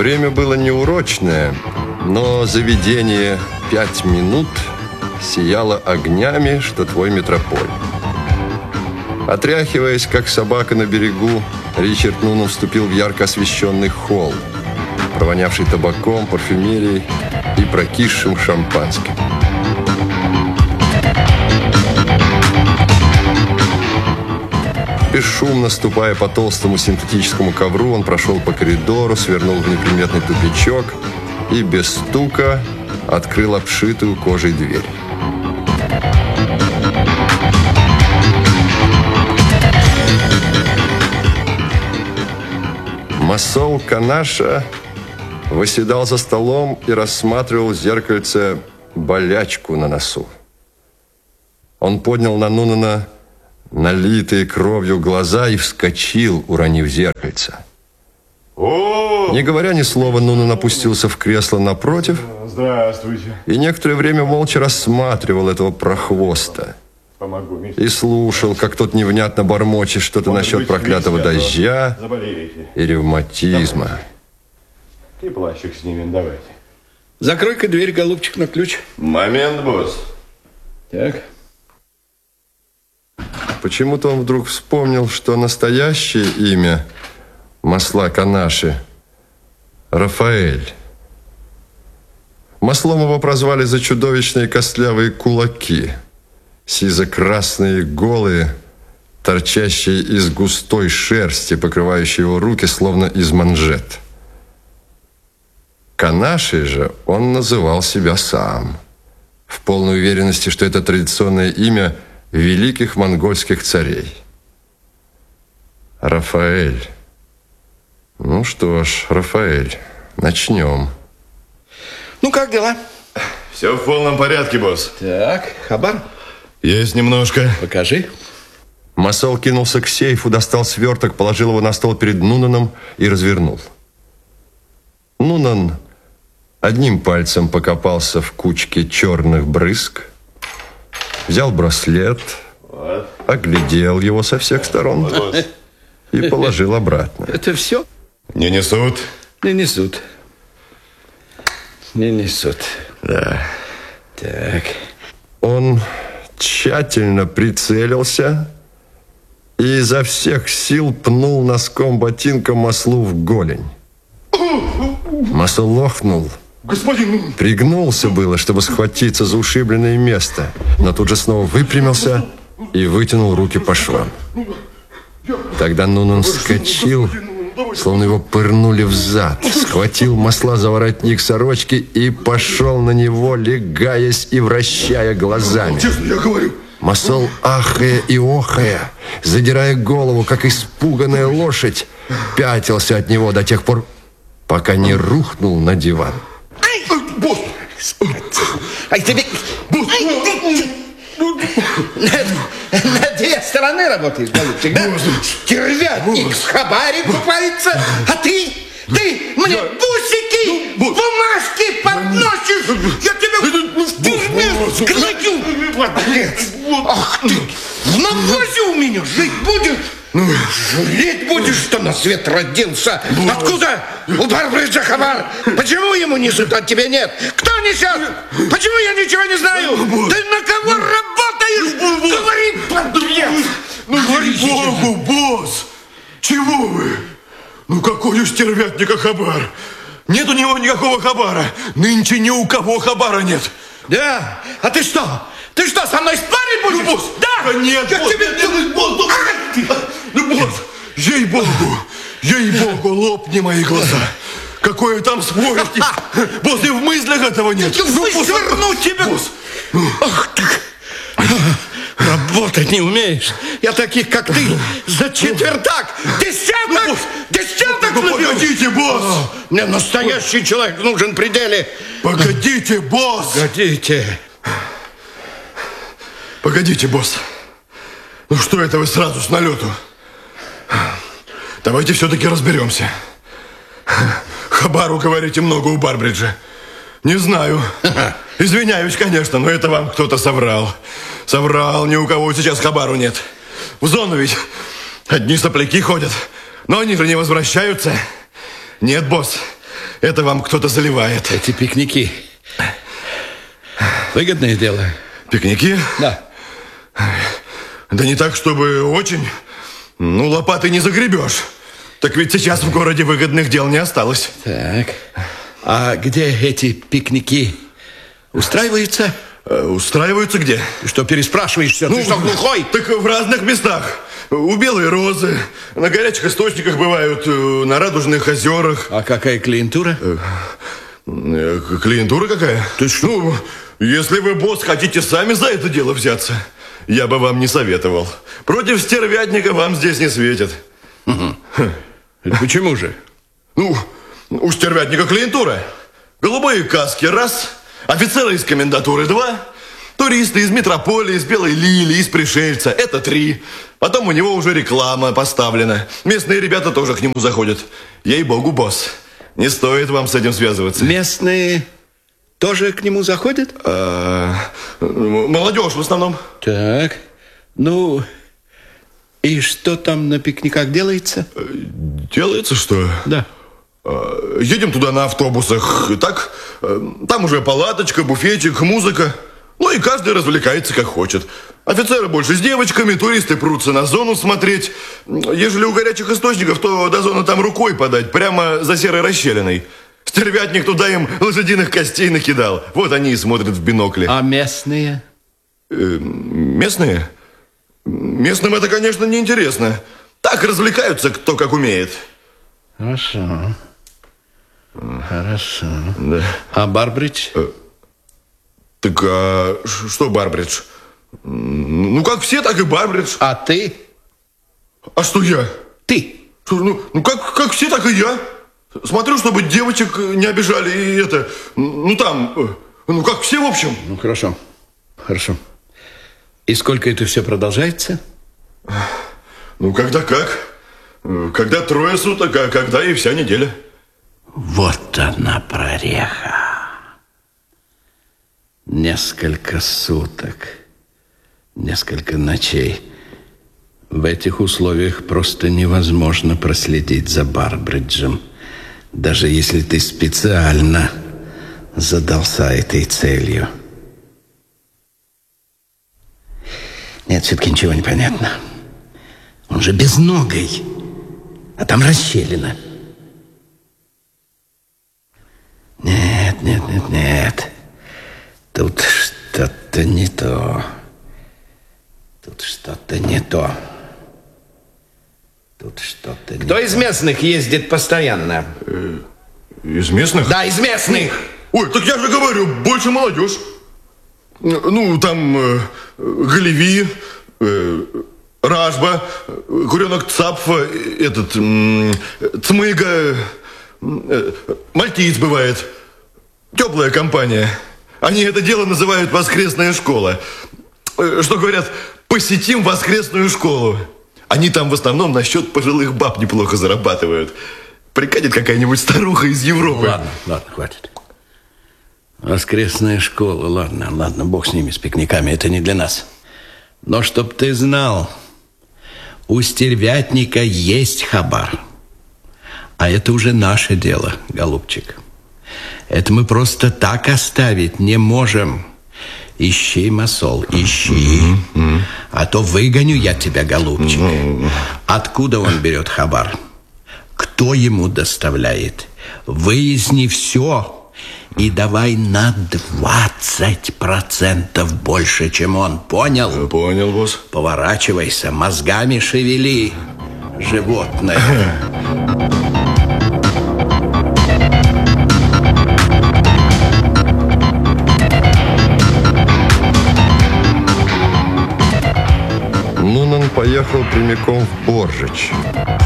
Время было неурочное, но заведение 5 минут сияло огнями, что твой метрополь. Отряхиваясь, как собака на берегу, Ричард Нунан вступил в ярко освещенный холл, провонявший табаком, парфюмерией и прокисшим шампанским. Бесшумно ступая по толстому синтетическому ковру, он прошел по коридору, свернул в неприметный тупичок и без стука открыл обшитую кожей дверь. Масол Канаша восседал за столом и рассматривал в зеркальце болячку на носу. Он поднял на Нунана налитые кровью глаза и вскочил, уронив зеркальце. Не говоря ни слова, Нунан опустился в кресло напротив. Здравствуйте. И некоторое время молча рассматривал этого прохвоста. И слушал, как тот невнятно бормочет что-то насчет проклятого дождя и ревматизма. И плащик снимем, давайте. Закрой-ка дверь, голубчик, на ключ. Момент, босс. Так. Почему-то он вдруг вспомнил, что настоящее имя масла Канаши – Рафаэль. Маслом его прозвали за чудовищные костлявые кулаки, сизо-красные, голые, торчащие из густой шерсти, покрывающие его руки, словно из манжет. Канашей же он называл себя сам, в полной уверенности, что это традиционное имя великих монгольских царей. Рафаэль. Ну что ж, Рафаэль, начнем. Ну, как дела? Все в полном порядке, босс. Так, хабар? Есть немножко. Покажи. Масол кинулся к сейфу, достал сверток, положил его на стол перед Нунаном и развернул. Нунан одним пальцем покопался в кучке черных брызг, взял браслет, оглядел его со всех сторон и положил обратно. Это все? Не несут? Не несут. Не несут. Да. Так. Он тщательно прицелился и изо всех сил пнул носком ботинка маслу в голень. Масл лохнул. Господин! Пригнулся было, чтобы схватиться за ушибленное место, но тут же снова выпрямился и вытянул руки по швам. Тогда Нунан вскочил, словно его пырнули в зад, схватил масла за воротник сорочки и пошел на него, легаясь и вращая глазами. Честно, я говорю. Масол, ахая и охая, задирая голову, как испуганная лошадь, пятился от него до тех пор, пока не рухнул на диван. Босс! Ай, тебе... На две стороны работаешь, голубчик, да? Стервятник в хабаре купается, а ты мне бусики, бумажки подносишь. Я тебя в тюрьме скрою. Ах ты, в навозе у меня жить будешь? Жалеть будешь, что на свет родился. Откуда у Барбриджа хабар? Почему ему несут, а тебе нет? Кто несет? Почему я ничего не знаю? Ты на кого работаешь? Говори, подлец! Говори, Богу, босс! Чего вы? Ну какой у стервятника хабар? Нет у него никакого хабара. Нынче ни у кого хабара нет. Да? А ты что? Ты что, со мной спорить будешь? Ну, босс! Да? Нет, я босс! тебе... Босс! Ей-богу, лопни мои глаза. Какое там спорить? Босс, и в мыслях этого нет. Сверну тебя! Босс! Ах ты! Работать не умеешь. Я таких, как ты, за четвертак десяток наберу. Погодите, босс! Мне настоящий человек нужен при деле. Погодите, босс! Погодите, босс. Ну что это вы сразу с налету? Давайте все-таки разберемся. Хабару, говорите, много у Барбриджа. Не знаю. Извиняюсь, конечно, но это вам кто-то соврал. Соврал, ни у кого сейчас хабару нет. В зону ведь одни сопляки ходят, но они же не возвращаются. Нет, босс, Это вам кто-то заливает. Эти пикники. Выгодное дело. Пикники? Да. Да не так, чтобы очень. Ну, лопатой не загребешь. Так ведь сейчас в городе выгодных дел не осталось. Так. А где эти пикники устраиваются? Устраиваются где? Ты что, переспрашиваешь все? Ты что, глухой? Так в разных местах. У Белой Розы, на горячих источниках бывают, на Радужных озерах. А какая клиентура? Клиентура какая? Ты что? Ну, если вы, босс, хотите сами за это дело взяться, я бы вам не советовал. Против стервятника вам здесь не светит. Это почему же? Ну, у стервятника клиентура. Голубые каски – раз, офицеры из комендатуры – два, туристы из метрополии, из Белой Лилии, из Пришельца – это три. Потом у него уже реклама поставлена. Местные ребята тоже к нему заходят. Ей-богу, босс, не стоит вам с этим связываться. Местные тоже к нему заходят? Молодежь в основном. Так, ну, и что там на пикниках делается? Делается что? Да. Едем туда на автобусах. Так, там уже палаточка, буфетик, музыка. Ну и каждый развлекается как хочет. Офицеры больше с девочками, туристы прутся на зону смотреть. Ежели у горячих источников, то до зоны там рукой подать, прямо за серой расщелиной. Стервятник туда им лошадиных костей накидал. Вот они и смотрят в бинокли. А местные? Местные? Местным это, конечно, неинтересно. Так развлекаются, кто как умеет. Хорошо. Хорошо. Да. А Барбридж? Так, а что Барбридж? Ну, как все, так и Барбридж. А ты? А что я? Ты? Ну как все, так и я. Смотрю, чтобы девочек не обижали. И это, ну там, ну как все, в общем. Ну, хорошо. Хорошо. И сколько это все продолжается? Ну, когда как. Когда 3 суток, а когда и вся неделя. Вот она прореха. Несколько суток, несколько ночей. В этих условиях просто невозможно проследить за Барбриджем, даже если ты специально задался этой целью. Нет, все-таки ничего не понятно. Он же безногий, а там расщелина. Нет. Тут что-то не то. Тут что-то не то. Кто из местных ездит постоянно? Из местных? Да, из местных. Ой, так я же говорю, больше молодежь. Ну, там Галеви, Ражба, Куренок Цапфа, этот, Цмыга, Мальтиец бывает. Теплая компания. Они это дело называют воскресная школа. Что говорят, посетим воскресную школу. Они там в основном насчет пожилых баб неплохо зарабатывают. Прикатит какая-нибудь старуха из Европы. Ладно, хватит. Воскресная школа, ладно, бог с ними, с пикниками, это не для нас. Но чтоб ты знал, у стервятника есть хабар. А это уже наше дело, голубчик. Это мы просто так оставить не можем. Ищи, масол, ищи. А то выгоню я тебя, голубчик. Откуда он берет хабар? Кто ему доставляет? Выясни все. И давай на 20% больше, чем он. Понял? Понял, босс. Поворачивайся, мозгами шевели, животное. Нунан поехал прямиком в Боржич.